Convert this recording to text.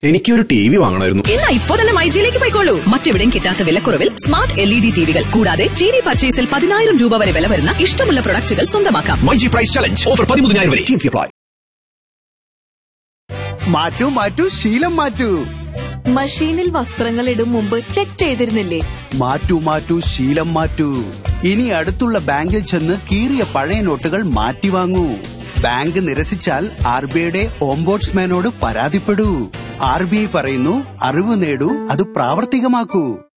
എനിക്കൊരു TV വാങ്ങണമായിരുന്നു. എന്നാ ഇപ്പോ തന്നെ മൈജിയിലേക്ക് പോയിക്കോളൂ. മറ്റെവിടെയും കിട്ടാത്ത വിലക്കുറവിൽ സ്മാർട്ട് LED ടിവികൾ കൂടാതെ TV പർച്ചേസിൽ 10,000 രൂപ വരെ വില വരുന്ന ഇഷ്ടമുള്ള പ്രൊഡക്റ്റുകൾ സ്വന്തമാക്കാം. മൈജി പ്രൈസ് ചലഞ്ച് ഓഫർ 13,000 വരെ. Teams apply. മാറ്റൂ ശീലം മാറ്റൂ. മഷീനിൽ വസ്ത്രങ്ങൾ ഇടും മുമ്പ് ചെക്ക് ചെയ്തിരുന്നില്ലേ? മാറ്റൂ ശീലം മാറ്റൂ. ഇനി അടുത്തുള്ള ബാങ്കിൽ ചെന്ന് കീറിയ പഴയ നോട്ടുകൾ മാറ്റി വാങ്ങൂ. ബാങ്ക് നിരസിച്ചാൽ RBIയുടെ ഓംബോഡ്സ്മാനോട് പരാതിപ്പെടൂ. RBI പറയുന്നു, അറിവ് നേടൂ, അത് പ്രാവർത്തികമാക്കൂ.